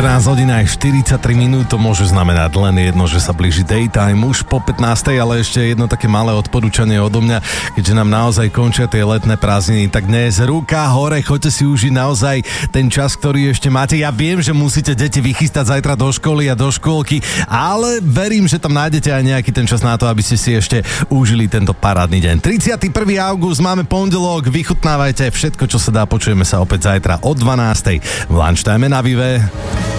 14 hodín aj 43 minút, to môže znamenať len jedno, že sa blíži daytime už po 15, ale ešte jedno také malé odporúčanie odo mňa, keďže nám naozaj končia tie letné prázdniny, tak dnes ruka hore, choďte si užiť naozaj ten čas, ktorý ešte máte. Ja viem, že musíte deti vychystať zajtra do školy a do škôlky, ale verím, že tam nájdete aj nejaký ten čas na to, aby ste si ešte užili tento parádny deň. 31. august, máme pondelok, vychutnávajte všetko, čo sa dá, počujeme sa opäť zajtra o 12. v Lunchtime na Vive.